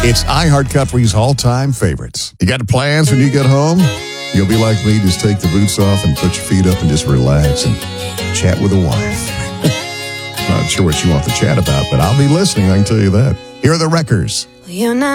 It's iHeartCountry's all-time favorites. You got the plans when you get home? You'll be like me, just take the boots off and put your feet up and just relax and chat with a wife. Not sure what you want to chat about, but I'll be listening, I can tell you that. Here are the Wreckers. You're not